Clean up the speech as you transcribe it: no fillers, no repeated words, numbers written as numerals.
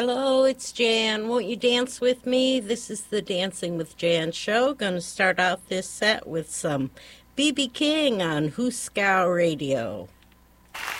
Hello, it's Jan. Won't you dance with me? This is the Dancing with Jan show. Going to start out this set with some B.B. King on Hooskow Radio.